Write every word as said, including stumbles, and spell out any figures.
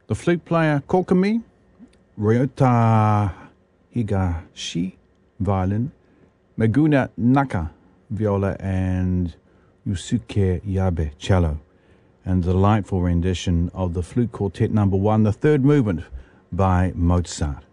The flute player Kokumi, Ryota Higashi, violin, Meguna Naka, viola, and Yusuke Yabe, cello. And the delightful rendition of the Flute Quartet number one, the third movement by Mozart.